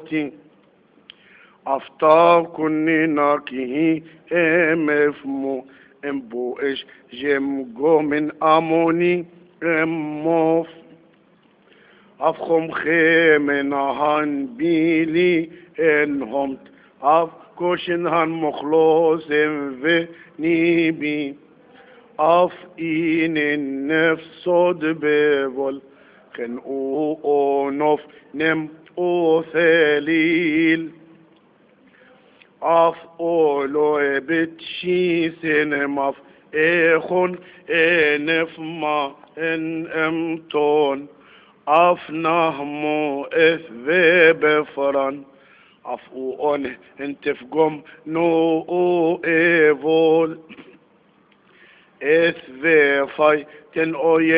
بوتي أفتاف كني ناكيه مفمو امبو إش جم جو من أموني اموف أفخم خيمن هان بيلي انهم أف كوشن هان مخلوص في نيبي أف إن النفس صد ببول خن أو نف نم أو ثليل أف أولو بتشي سينماف إخون إنف ما إن أمتون أف نهمو إثبي بفران أف أون انتفقم نو إيفول إثبي فاي تن